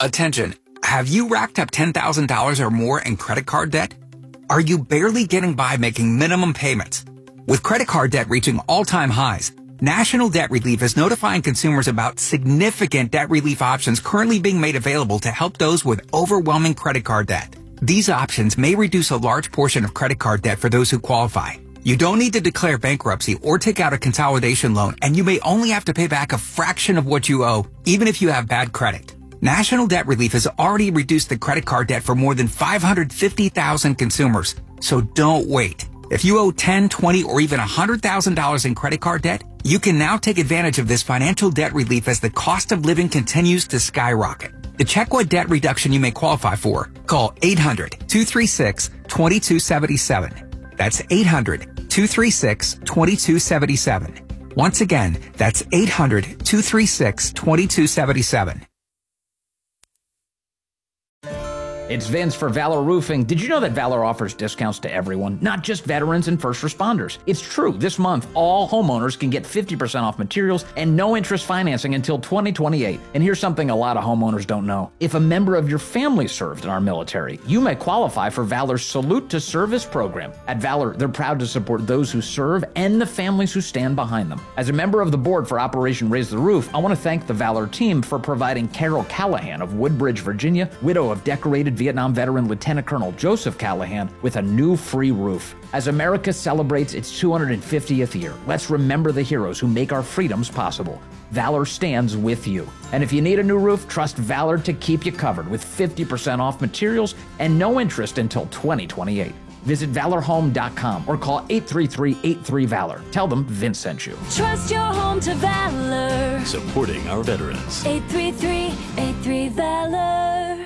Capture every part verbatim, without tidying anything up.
Attention, have you racked up ten thousand dollars or more in credit card debt? Are you barely getting by making minimum payments? With credit card debt reaching all-time highs, National Debt Relief is notifying consumers about significant debt relief options currently being made available to help those with overwhelming credit card debt. These options may reduce a large portion of credit card debt for those who qualify. You don't need to declare bankruptcy or take out a consolidation loan, and you may only have to pay back a fraction of what you owe, even if you have bad credit. National Debt Relief has already reduced the credit card debt for more than five hundred fifty thousand consumers, so don't wait. If you owe ten, twenty, or even one hundred thousand dollars in credit card debt, you can now take advantage of this financial debt relief as the cost of living continues to skyrocket. To check what debt reduction you may qualify for, call eight hundred, two three six, two two seven seven. That's eight hundred, two three six, two two seven seven. Once again, that's eight hundred, two three six, two two seven seven. It's Vince for Valor Roofing. Did you know that Valor offers discounts to everyone, not just veterans and first responders? It's true. This month, all homeowners can get fifty percent off materials and no interest financing until twenty twenty-eight. And here's something a lot of homeowners don't know. If a member of your family served in our military, you may qualify for Valor's Salute to Service program. At Valor, they're proud to support those who serve and the families who stand behind them. As a member of the board for Operation Raise the Roof, I want to thank the Valor team for providing Carol Callahan of Woodbridge, Virginia, widow of decorated Vietnam veteran Lieutenant Colonel Joseph Callahan, with a new free roof. As America celebrates its two hundred fiftieth year, let's remember the heroes who make our freedoms possible. Valor stands with you. And if you need a new roof, trust Valor to keep you covered with fifty percent off materials and no interest until twenty twenty-eight. Visit valor home dot com or call eight three three, eight three, VALOR. Tell them Vince sent you. Trust your home to Valor. Supporting our veterans. eight three three, eight three, VALOR.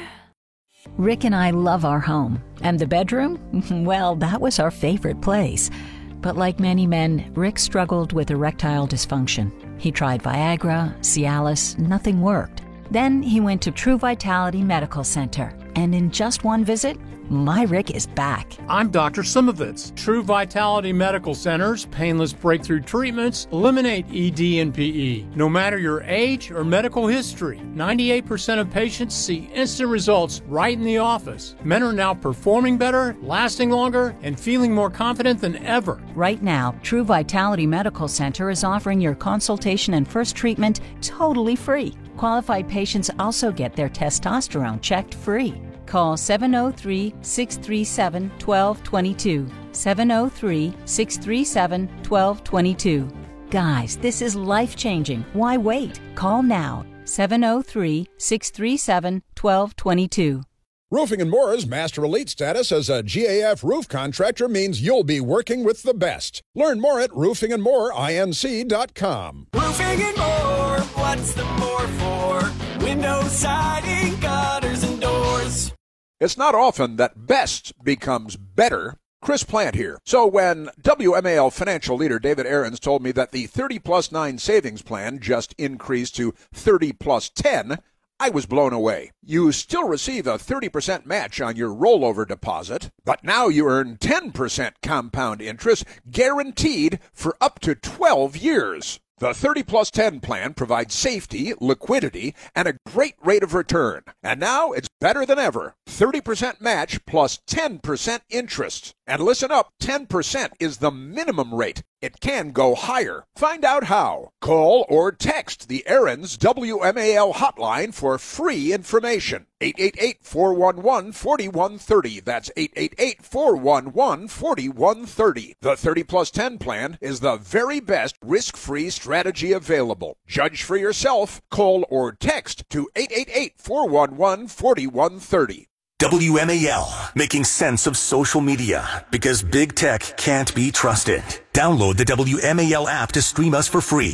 Rick and I love our home. And the bedroom? Well, that was our favorite place. But like many men, Rick struggled with erectile dysfunction. He tried Viagra, Cialis, nothing worked. Then he went to True Vitality Medical Center. And in just one visit, my Rick is back. I'm Doctor Simovitz. True Vitality Medical Center's painless breakthrough treatments eliminate E D and P E. No matter your age or medical history, ninety-eight percent of patients see instant results right in the office. Men are now performing better, lasting longer, and feeling more confident than ever. Right now, True Vitality Medical Center is offering your consultation and first treatment totally free. Qualified patients also get their testosterone checked free. Call seven oh three, six three seven, one two two two. seven oh three, six three seven, one two two two. Guys, this is life-changing. Why wait? Call now. seven oh three, six three seven, one two two two. Roofing and More's Master Elite status as a G A F roof contractor means you'll be working with the best. Learn more at roofing and more inc dot com. Roofing and More, what's the more for? Windows, siding, gutters, and doors. It's not often that best becomes better. Chris Plant here. So when W M A L financial leader David Aarons told me that the thirty plus nine savings plan just increased to thirty plus ten, I was blown away. You still receive a thirty percent match on your rollover deposit, but now you earn ten percent compound interest guaranteed for up to twelve years. The thirty plus ten plan provides safety, liquidity, and a great rate of return. And now it's better than ever. thirty percent match plus ten percent interest. And listen up, ten percent is the minimum rate. It can go higher. Find out how. Call or text the Aarons W M A L hotline for free information. eight eight eight, four one one, four one three zero. That's eight eight eight, four one one, four one three zero. The thirty plus ten plan is the very best risk-free strategy available. Judge for yourself. Call or text to eight eight eight, four one one, four one three zero. W M A L, making sense of social media, because big tech can't be trusted. Download the W M A L app to stream us for free.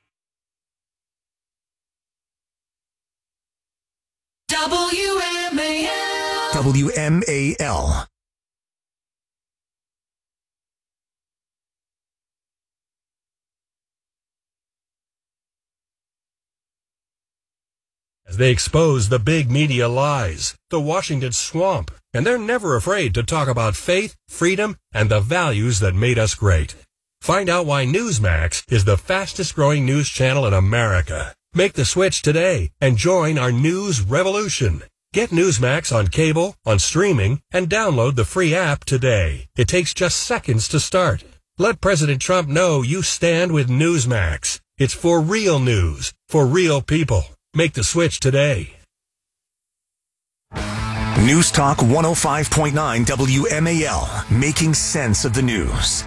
W M A L. W M A L. As they expose the big media lies, the Washington swamp, and they're never afraid to talk about faith, freedom, and the values that made us great. Find out why Newsmax is the fastest growing news channel in America. Make the switch today and join our news revolution. Get Newsmax on cable, on streaming, and download the free app today. It takes just seconds to start. Let President Trump know you stand with Newsmax. It's for real news, for real people. Make the switch today. News Talk one oh five point nine W M A L, making sense of the news.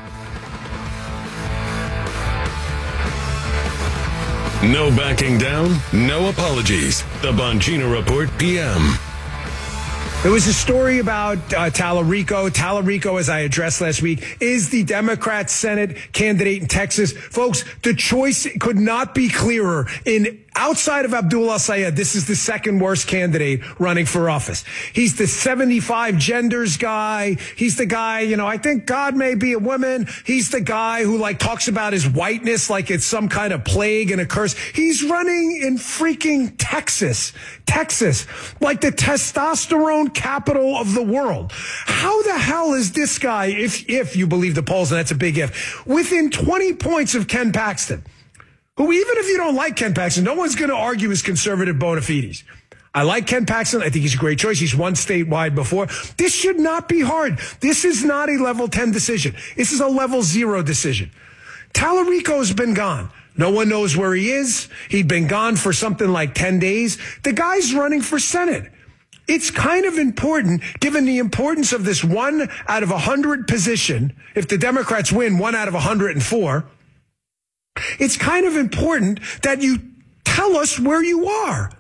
No backing down, no apologies. The Bongino Report P M. There was a story about uh, Tallarico. Tallarico, as I addressed last week, is the Democrat Senate candidate in Texas. Folks, the choice could not be clearer. In outside of Abdullah Sayed, this is the second worst candidate running for office. He's the seventy-five genders guy. He's the guy, you know, I think God may be a woman. He's the guy who like talks about his whiteness like it's some kind of plague and a curse. He's running in freaking Texas. Texas, like the testosterone capital of the world. How the hell is this guy, if if you believe the polls, and that's a big if, within twenty points of Ken Paxton, who, even if you don't like Ken Paxton, no one's going to argue his conservative bona fides. I like Ken Paxton. I think he's a great choice. He's won statewide before. This should not be hard. This is not a level ten decision. This is a level zero decision. Tallarico's been gone. No one knows where he is. He'd been gone for something like ten days. The guy's running for Senate. It's kind of important, given the importance of this one out of a hundred position. If the Democrats win one out of a hundred and four, it's kind of important that you tell us where you are.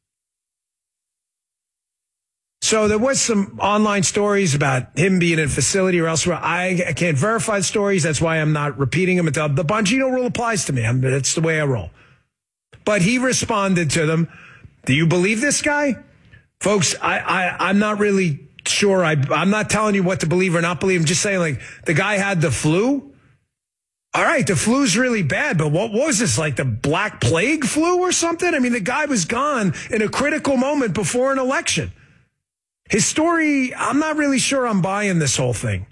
So there was some online stories about him being in a facility or elsewhere. I, I can't verify the stories. That's why I'm not repeating them. The, the Bongino rule applies to me. I'm, that's the way I roll. But he responded to them. Do you believe this guy? Folks, I, I, I'm not really sure. I, I'm not telling you what to believe or not believe. I'm just saying, like, the guy had the flu. All right, the flu's really bad, but what, what was this, like the Black Plague flu or something? I mean, the guy was gone in a critical moment before an election. His story, I'm not really sure I'm buying this whole thing.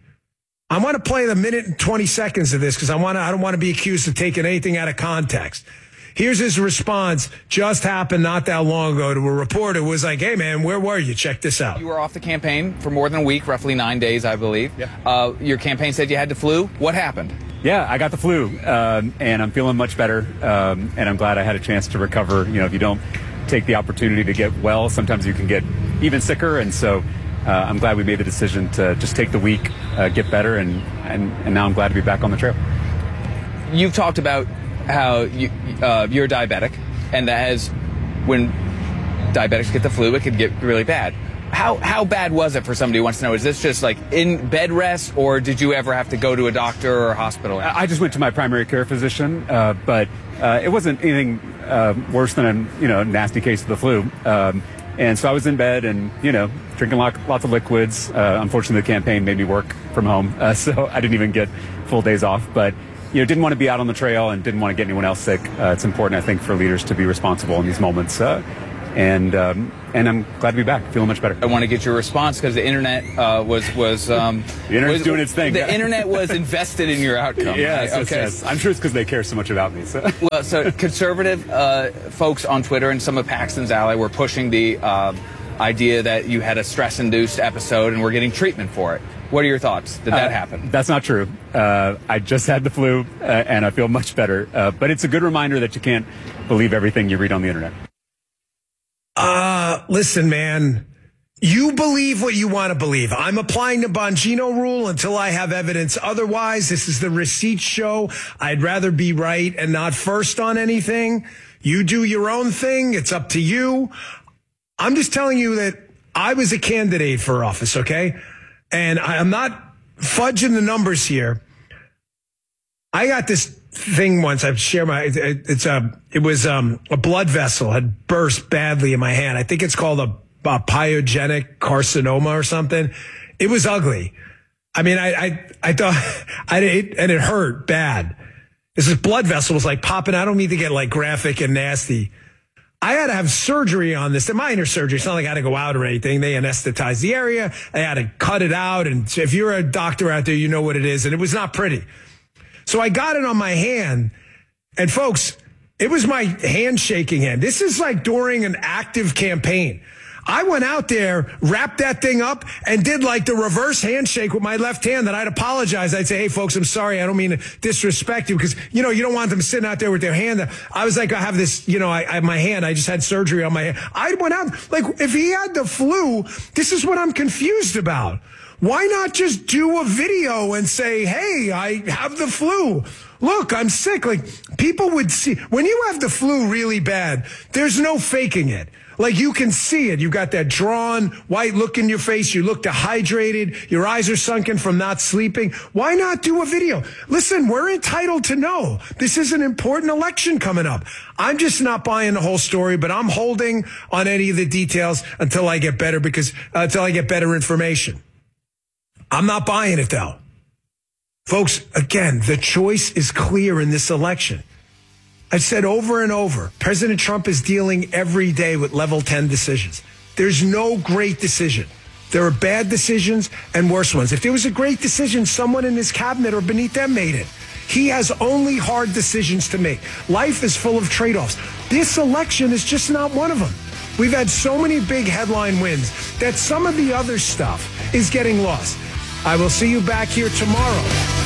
I want to play the minute and twenty seconds of this because I want to. I don't want to be accused of taking anything out of context. Here's his response. Just happened not that long ago to a reporter who was like, hey, man, where were you? Check this out. You were off the campaign for more than a week, roughly nine days, I believe. Yeah. Uh, your campaign said you had the flu. What happened? Yeah, I got the flu, um, and I'm feeling much better, um, and I'm glad I had a chance to recover. You know, if you don't take the opportunity to get well, sometimes you can get even sicker, and so uh, I'm glad we made the decision to just take the week, uh, get better, and, and, and now I'm glad to be back on the trail. You've talked about how you, uh, you're diabetic, and that has, when diabetics get the flu, it could get really bad. How how bad was it for somebody who wants to know? Is this just like in bed rest, or did you ever have to go to a doctor or a hospital? I just went to my primary care physician, uh, but uh, it wasn't anything uh, worse than a you know nasty case of the flu. Um, and so I was in bed and you know drinking lot, lots of liquids. Uh, unfortunately, the campaign made me work from home, uh, so I didn't even get full days off. But you know, didn't want to be out on the trail and didn't want to get anyone else sick. Uh, it's important, I think, for leaders to be responsible in these moments. Uh, And um, and I'm glad to be back, feeling much better. I want to get your response because the internet uh, was was um, the internet's was, doing its thing. The internet was invested in your outcome. Yes, right? yes, Okay. yes. I'm sure it's because they care so much about me. So. Well, so conservative uh, folks on Twitter and some of Paxton's ally were pushing the uh, idea that you had a stress-induced episode and were getting treatment for it. What are your thoughts? Did that uh, happen? That's not true. Uh, I just had the flu, uh, and I feel much better. Uh, but it's a good reminder that you can't believe everything you read on the internet. Uh, listen, man, you believe what you want to believe. I'm applying the Bongino rule until I have evidence. Otherwise, this is the receipt show. I'd rather be right and not first on anything. You do your own thing. It's up to you. I'm just telling you that I was a candidate for office, okay? And I'm not fudging the numbers here. I got this thing once. I've shared my, it's a, it was um, a blood vessel had burst badly in my hand. I think it's called a, a pyogenic carcinoma or something. It was ugly. I mean, I, I, I thought, I, it, and it hurt bad. This blood vessel was like popping. I don't mean to get like graphic and nasty. I had to have surgery on this, a minor surgery. It's not like I had to go out or anything. They anesthetized the area. I had to cut it out. And if you're a doctor out there, you know what it is. And it was not pretty. So I got it on my hand. And folks, It was my handshaking hand. This is like during an active campaign. I went out there, wrapped that thing up, and did like the reverse handshake with my left hand that I'd apologize. I'd say, hey, folks, I'm sorry. I don't mean to disrespect you because, you know, you don't want them sitting out there with their hand. I was like, I have this, you know, I, I have my hand. I just had surgery on my hand. I went out, like, if he had the flu, this is what I'm confused about. Why not just do a video and say, hey, I have the flu. Look, I'm sick. Like, people would see, when you have the flu really bad, there's no faking it. Like, you can see it. You got that drawn, white look in your face. You look dehydrated. Your eyes are sunken from not sleeping. Why not do a video? Listen, we're entitled to know. This is an important election coming up. I'm just not buying the whole story, but I'm holding on any of the details until I get better because, uh, until I get better information. I'm not buying it, though. Folks, again, the choice is clear in this election. I've said over and over, President Trump is dealing every day with level ten decisions. There's no great decision. There are bad decisions and worse ones. If there was a great decision, someone in his cabinet or beneath them made it. He has only hard decisions to make. Life is full of trade-offs. This election is just not one of them. We've had so many big headline wins that some of the other stuff is getting lost. I will see you back here tomorrow.